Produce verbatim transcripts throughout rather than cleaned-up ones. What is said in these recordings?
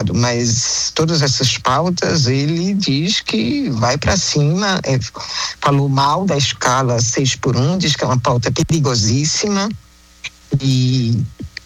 deputado, mas todas essas pautas ele diz que vai para cima, é, falou mal da escala seis por um, diz que é uma pauta perigosíssima e,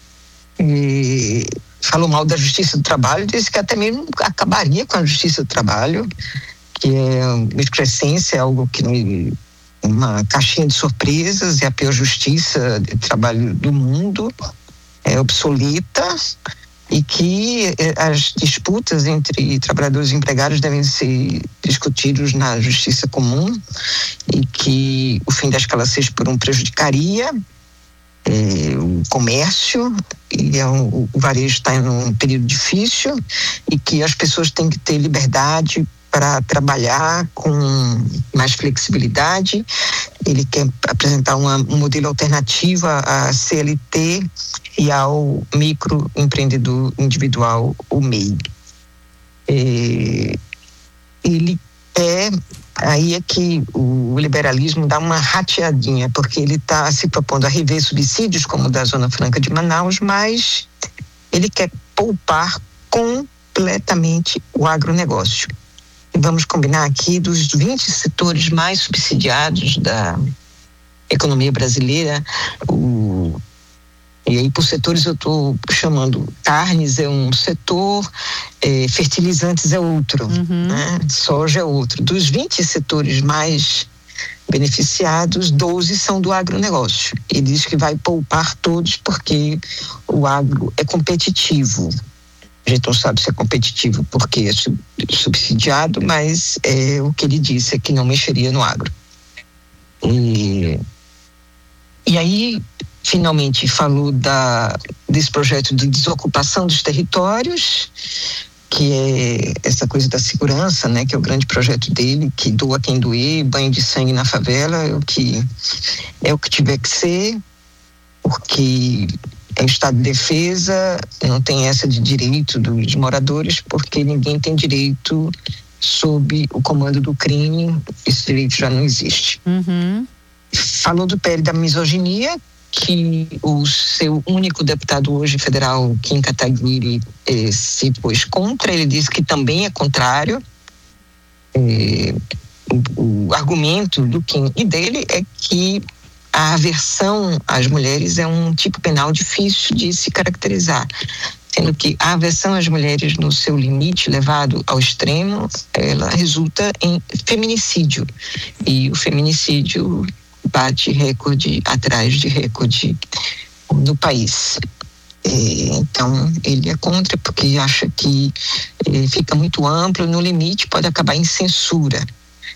e falou mal da Justiça do Trabalho, disse que até mesmo acabaria com a Justiça do Trabalho, que é uma excrescência, algo que não, uma caixinha de surpresas, é a pior justiça de trabalho do mundo, é obsoleta, e que as disputas entre trabalhadores e empregados devem ser discutidos na justiça comum, e que o fim da escala seis por um prejudicaria é, o comércio, e é um, o varejo está em um período difícil, e que as pessoas têm que ter liberdade para trabalhar com mais flexibilidade. Ele quer apresentar uma, um modelo alternativo à C L T e ao microempreendedor individual, o M E I. É, ele é, aí é que o liberalismo dá uma rateadinha, porque ele está se propondo a rever subsídios como o da Zona Franca de Manaus, mas ele quer poupar completamente o agronegócio. Vamos combinar aqui, dos vinte setores mais subsidiados da economia brasileira, o, e aí por setores eu estou chamando, carnes é um setor, é, fertilizantes é outro, uhum. né? Soja é outro. Dos vinte setores mais beneficiados, doze são do agronegócio. Ele diz que vai poupar todos porque o agro é competitivo. A gente não sabe se é competitivo porque é subsidiado, mas é, o que ele disse é que não mexeria no agro. E, e aí, finalmente, falou da, desse projeto de desocupação dos territórios, que é essa coisa da segurança, né, que é o grande projeto dele, que doa quem doer, banho de sangue na favela, é o que, é o que tiver que ser, porque é estado de defesa, não tem essa de direito dos moradores, porque ninguém tem direito sob o comando do crime, esse direito já não existe. Uhum. Falou do P L da misoginia, que o seu único deputado hoje federal, Kim Kataguiri, eh, se pôs contra. Ele disse que também é contrário. Eh, o, o argumento do Kim e dele é que a aversão às mulheres é um tipo penal difícil de se caracterizar, sendo que a aversão às mulheres, no seu limite levado ao extremo, ela resulta em feminicídio, e o feminicídio bate recorde atrás de recorde no país. Então ele é contra porque acha que fica muito amplo, no limite pode acabar em censura,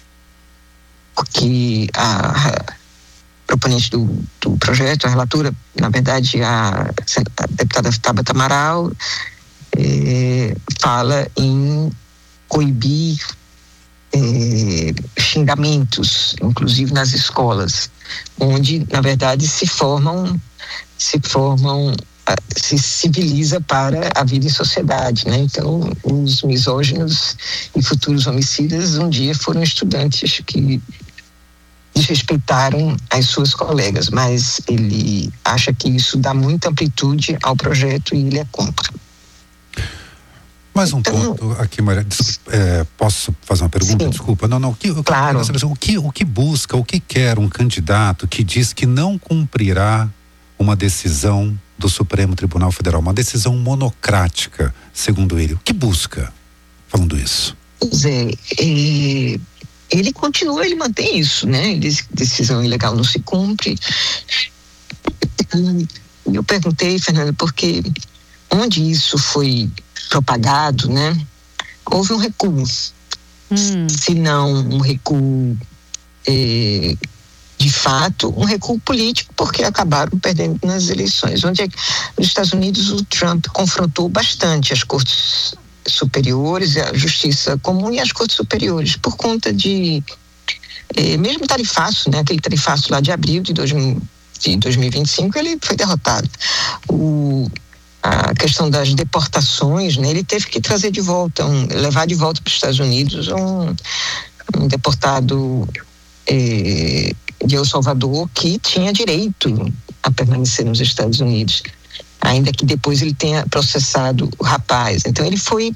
porque a proponente do, do projeto, a relatora, na verdade a, a deputada Tabata Amaral, é, fala em coibir é, xingamentos, inclusive nas escolas, onde na verdade se formam, se formam, se civiliza para a vida em sociedade, né? Então os misóginos e futuros homicidas um dia foram estudantes que desrespeitaram as suas colegas, mas ele acha que isso dá muita amplitude ao projeto e ele é contra. Mais um então, ponto aqui, Maria. É, posso fazer uma pergunta? Sim. Desculpa. Não, não. O que, o, claro. O que, o que busca, o que quer um candidato que diz que não cumprirá uma decisão do Supremo Tribunal Federal, uma decisão monocrática, segundo ele? O que busca falando isso? Pois é, é... ele continua, ele mantém isso, né? Ele diz que decisão ilegal não se cumpre. E eu perguntei, Fernanda, porque onde isso foi propagado, né? Houve um recuo. Hum. Se não um recuo é, de fato, um recuo político, porque acabaram perdendo nas eleições. Onde é que, nos Estados Unidos o Trump confrontou bastante as cortes superiores, a justiça comum e as cortes superiores, por conta de eh, mesmo tarifaço, né, aquele tarifaço lá de abril de, dois mil, de dois mil e vinte e cinco, ele foi derrotado. O, a questão das deportações, né, ele teve que trazer de volta, um, levar de volta para os Estados Unidos um, um deportado eh, de El Salvador que tinha direito a permanecer nos Estados Unidos, ainda que depois ele tenha processado o rapaz. Então ele foi